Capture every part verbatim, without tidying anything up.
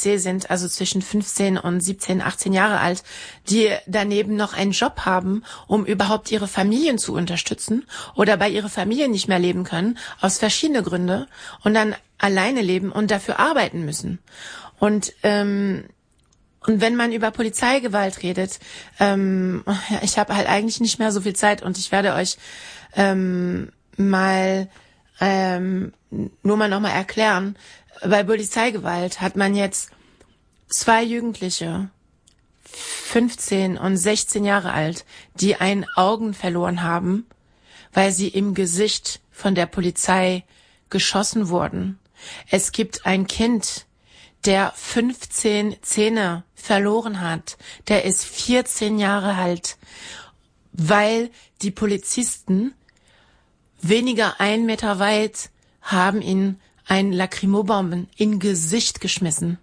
Lycée sind, also zwischen fünfzehn und siebzehn, achtzehn Jahre alt, die daneben noch einen Job haben, um überhaupt ihre Familien zu unterstützen oder bei ihrer Familie nicht mehr leben können, aus verschiedenen Gründen und dann alleine leben und dafür arbeiten müssen. Und ähm, und wenn man über Polizeigewalt redet, ähm, ich habe halt eigentlich nicht mehr so viel Zeit und ich werde euch ähm, mal ähm, nur mal nochmal erklären. Bei Polizeigewalt hat man jetzt zwei Jugendliche, fünfzehn und sechzehn Jahre alt, die ein Augen verloren haben, weil sie im Gesicht von der Polizei geschossen wurden. Es gibt ein Kind, der fünfzehn Zähne verloren hat. Der ist vierzehn Jahre alt, weil die Polizisten weniger ein Meter weit haben ihn ein Lacrimobomben in Gesicht geschmissen.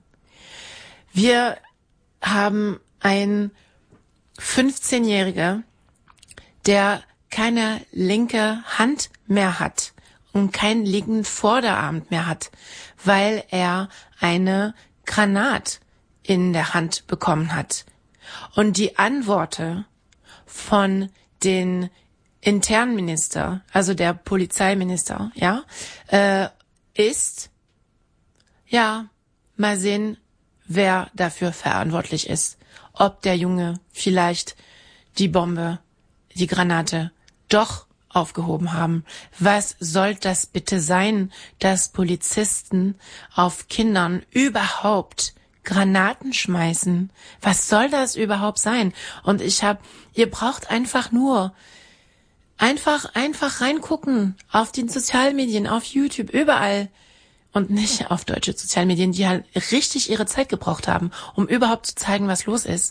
Wir haben einen fünfzehnjähriger, der keine linke Hand mehr hat und keinen linken Vorderarm mehr hat, weil er eine Granat in der Hand bekommen hat. Und die Antworten von den Internminister, also der Polizeiminister, ja, äh, ist, ja, mal sehen, wer dafür verantwortlich ist. Ob der Junge vielleicht die Bombe, die Granate doch aufgehoben haben. Was soll das bitte sein, dass Polizisten auf Kindern überhaupt Granaten schmeißen? Was soll das überhaupt sein? Und ich hab, ihr braucht einfach nur einfach, einfach reingucken auf den Sozialmedien, auf YouTube, überall. Und nicht auf deutsche Sozialmedien, die halt richtig ihre Zeit gebraucht haben, um überhaupt zu zeigen, was los ist.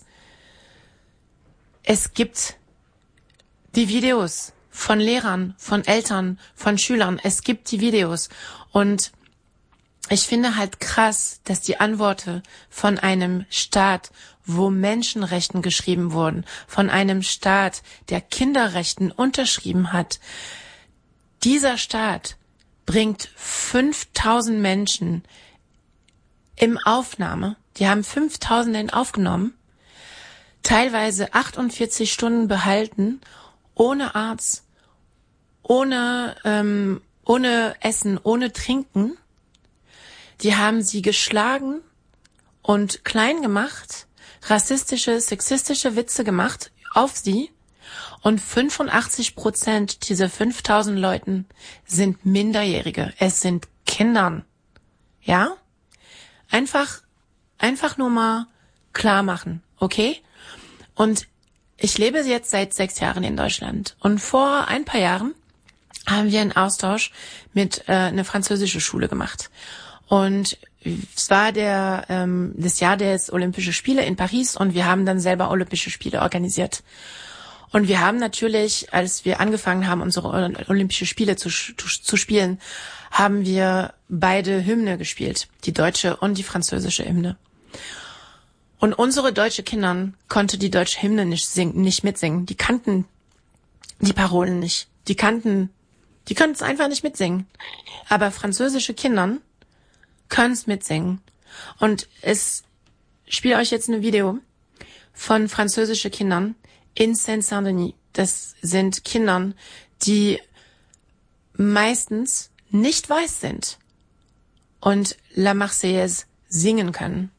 Es gibt die Videos von Lehrern, von Eltern, von Schülern. Es gibt die Videos. Und ich finde halt krass, dass die Antworten von einem Staat, wo Menschenrechten geschrieben wurden, von einem Staat, der Kinderrechten unterschrieben hat, dieser Staat bringt fünftausend Menschen im Aufnahme. Die haben fünftausend aufgenommen, teilweise achtundvierzig Stunden behalten, ohne Arzt, ohne ähm, ohne Essen, ohne Trinken. Die haben sie geschlagen und klein gemacht, rassistische, sexistische Witze gemacht auf sie. Und fünfundachtzig Prozent dieser fünftausend Leuten sind Minderjährige. Es sind Kindern. Ja? Einfach, einfach nur mal klar machen, okay? Und ich lebe jetzt seit sechs Jahren in Deutschland. Und vor ein paar Jahren haben wir einen Austausch mit äh, einer französischen Schule gemacht. Und es war der ähm, das Jahr des Olympischen Spiele in Paris und wir haben dann selber Olympische Spiele organisiert. Und wir haben natürlich, als wir angefangen haben, unsere Olympische Spiele zu, zu spielen, haben wir beide Hymne gespielt, die deutsche und die französische Hymne. Und unsere deutsche Kinder konnte die deutsche Hymne nicht singen, nicht mitsingen. Die kannten die Parolen nicht. Die kannten, die konnten es einfach nicht mitsingen. Aber französische Kinder können es mitsingen. Und es spiele euch jetzt ein Video von französischen Kindern in Seine-Saint-Denis. Das sind Kinder, die meistens nicht weiß sind und La Marseillaise singen können.